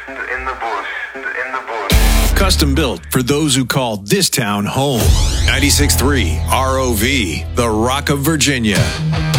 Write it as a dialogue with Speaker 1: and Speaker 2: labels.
Speaker 1: In the bush.
Speaker 2: Custom built for those who call this town home. 96.3 ROV, the Rock of Virginia.